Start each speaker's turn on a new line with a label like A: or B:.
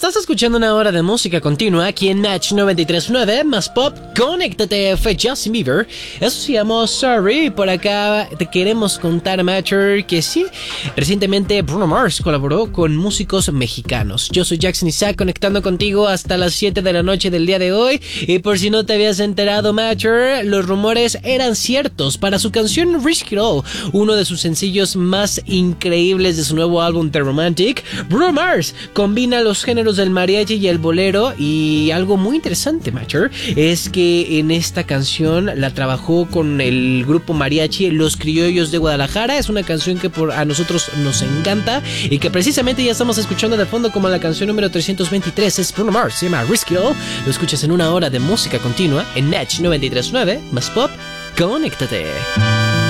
A: Estás escuchando una hora de música continua aquí en Match 93.9 más pop. Conéctate, fue Justin Bieber. Eso se llamó Sorry. Por acá te queremos contar, Matcher, que sí, recientemente Bruno Mars colaboró con músicos mexicanos. Yo soy Jackson Isaac, conectando contigo hasta las 7 de la noche del día de hoy. Y por si no te habías enterado, Matcher, los rumores eran ciertos. Para su canción Risk It All, uno de sus sencillos más increíbles de su nuevo álbum The Romantic, Bruno Mars combina los géneros del mariachi y el bolero, y algo muy interesante, Matcher, es que en esta canción la trabajó con el grupo mariachi Los Criollos de Guadalajara. Es una canción que a nosotros nos encanta y que precisamente ya estamos escuchando de fondo como la canción número 323. Es Bruno Mars, se llama Risk It All. Lo escuchas en una hora de música continua en Match 93.9 más pop. Conéctate.